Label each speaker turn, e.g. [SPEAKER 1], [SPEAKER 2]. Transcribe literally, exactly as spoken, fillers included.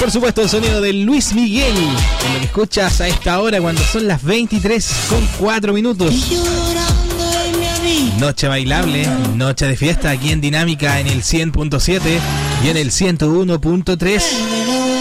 [SPEAKER 1] Por supuesto, el sonido de Luis Miguel, lo que escuchas a esta hora cuando son las veintitrés con cuatro minutos. Noche bailable, noche de fiesta aquí en Dinámica en el cien punto siete y en el ciento uno punto tres.